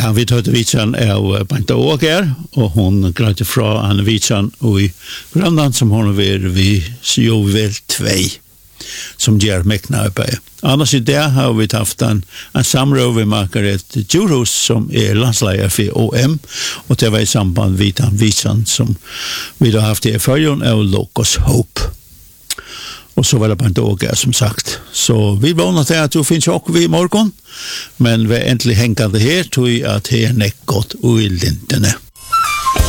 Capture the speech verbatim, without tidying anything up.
Ja, vi tar vitsen av Banta Åger, og hun grad fra en vitsen i Grønland som hun er vi Sjovel två, som gjør mekna arbeid. Annars i det har vi haft en, en samråd med Margaret Djurhus, som er landsleier for O M, og det var i samband med den vitsen som vi har haft i følgen av Locus Hope. Og så var det Banta Åger, som sagt. Så vi vågner til at du finnes også vi i morgen, men vi er endelig hengende her, tror jeg at her er nekket og i lintene.